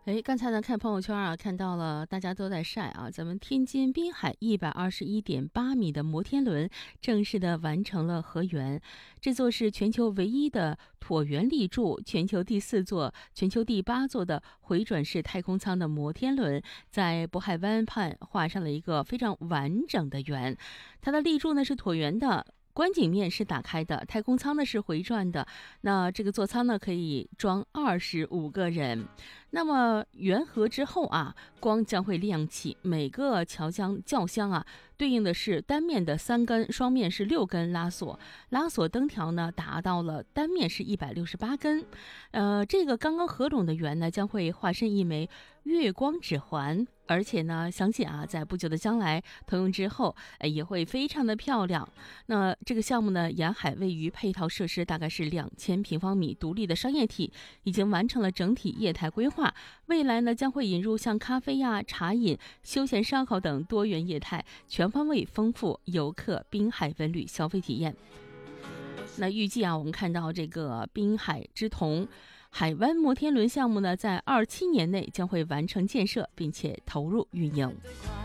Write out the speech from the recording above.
刚才呢看朋友圈啊，看到了大家都在晒啊，咱们天津滨海121.8米的摩天轮正式的完成了合圆。这座是全球唯一的椭圆立柱，全球第4座、全球第8座的回转式太空舱的摩天轮，在渤海湾畔画上了一个非常完整的圆。它的立柱呢是椭圆的。观景面是打开的，太空舱呢是回转的。那这个座舱呢可以装25个人。那么圆合之后啊，光将会亮起，每个轿厢啊对应的是单面的3根，双面是6根拉锁，拉锁灯条呢达到了单面是168根。这个刚刚合拢的圆呢将会化身一枚月光指环，而且呢相信啊在不久的将来投用之后也会非常的漂亮。那这个项目呢沿海位于配套设施大概是2000平方米独立的商业体，已经完成了整体业态规划，未来呢将会引入像咖啡呀、茶饮、休闲烧烤等多元业态，全方位丰富游客滨海文旅消费体验。那预计啊，我们看到这个滨海之瞳海湾摩天轮项目呢，在27年内将会完成建设，并且投入运营。